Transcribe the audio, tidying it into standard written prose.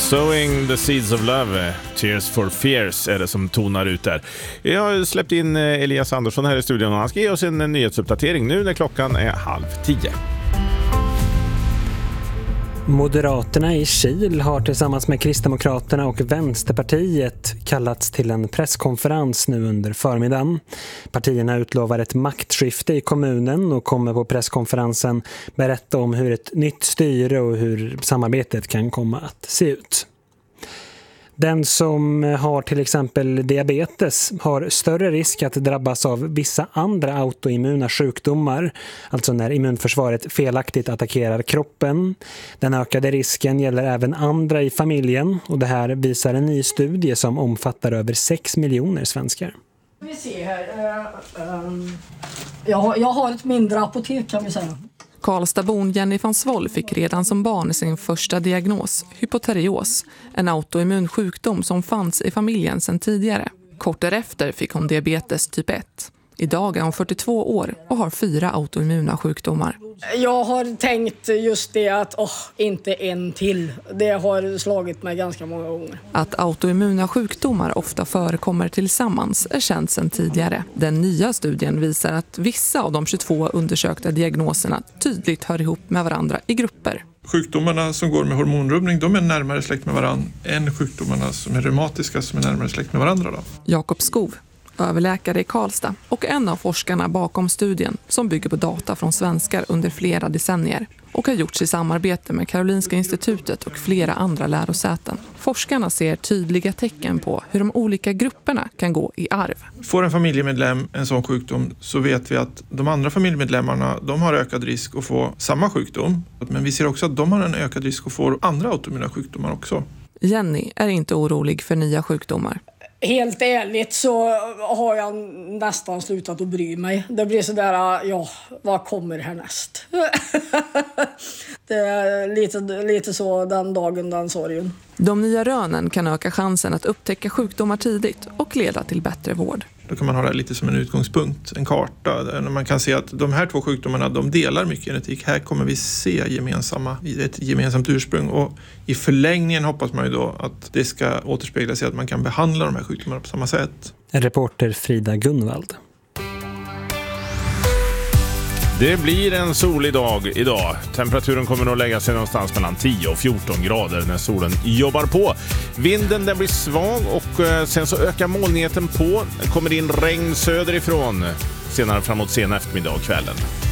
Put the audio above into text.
Sowing the seeds of love, Tears for Fears är det som tonar ut där. Jag har släppt in Elias Andersson här i studion och han ska ge oss en nyhetsuppdatering nu när klockan är 9:30. Moderaterna i Kil har tillsammans med Kristdemokraterna och Vänsterpartiet kallats till en presskonferens nu under förmiddagen. Partierna utlovar ett maktskifte i kommunen och kommer på presskonferensen berätta om hur ett nytt styre och hur samarbetet kan komma att se ut. Den som har till exempel diabetes har större risk att drabbas av vissa andra autoimmuna sjukdomar, alltså när immunförsvaret felaktigt attackerar kroppen. Den ökade risken gäller även andra i familjen och det här visar en ny studie som omfattar över 6 miljoner svenskar. Vi ser här, jag har ett mindre apotek kan vi säga. Karlstadbon Jenny van Svoll fick redan som barn sin första diagnos, hypoterios, en autoimmun sjukdom som fanns i familjen sedan tidigare. Kort därefter fick hon diabetes typ 1. Idag är hon 42 år och har 4 autoimmuna sjukdomar. Jag har tänkt just det att inte en till. Det har slagit mig ganska många gånger. Att autoimmuna sjukdomar ofta förekommer tillsammans är känt sedan tidigare. Den nya studien visar att vissa av de 22 undersökta diagnoserna tydligt hör ihop med varandra i grupper. Sjukdomarna som går med hormonrubbning, de är närmare släkt med varandra än sjukdomarna som är reumatiska som är närmare släkt med varandra. Jakob Skov, överläkare i Karlstad och en av forskarna bakom studien som bygger på data från svenskar under flera decennier och har gjorts i samarbete med Karolinska institutet och flera andra lärosäten. Forskarna ser tydliga tecken på hur de olika grupperna kan gå i arv. Får en familjemedlem en sån sjukdom så vet vi att de andra familjemedlemmarna de har ökad risk att få samma sjukdom. Men vi ser också att de har en ökad risk att få andra autoimmuna sjukdomar också. Jenny är inte orolig för nya sjukdomar. Helt ärligt så har jag nästan slutat att bry mig. Det blir sådär, vad kommer härnäst? Det är lite så den dagen, den sorgen. De nya rönen kan öka chansen att upptäcka sjukdomar tidigt och leda till bättre vård. Då kan man ha det lite som en utgångspunkt, en karta. Där man kan se att de här 2 sjukdomarna de delar mycket genetik. Här kommer vi se ett gemensamt ursprung. Och i förlängningen hoppas man ju då att det ska återspegla sig att man kan behandla de här sjukdomarna på samma sätt. Reporter Frida Gunvald. Det blir en solig dag idag. Temperaturen kommer att lägga sig någonstans mellan 10 och 14 grader när solen jobbar på. Vinden den blir svag och sen så ökar molnigheten på. Det kommer in regn söderifrån senare framåt sen eftermiddag och kvällen.